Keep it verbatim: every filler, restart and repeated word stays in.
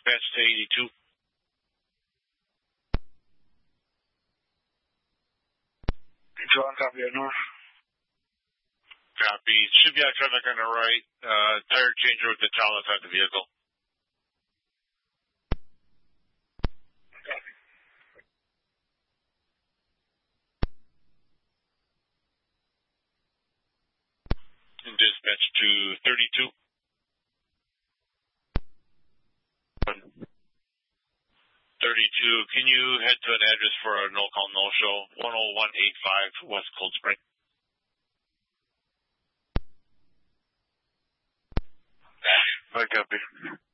dispatch to eighty-two. John, copy that north. Copy. Should be out traffic on the right. Uh, tire changer with the child outside the vehicle. Copy. And dispatch to thirty-two. thirty-two, can you head to an address for a no-call, no-show? one oh one eighty-five West Cold Spring. I copy.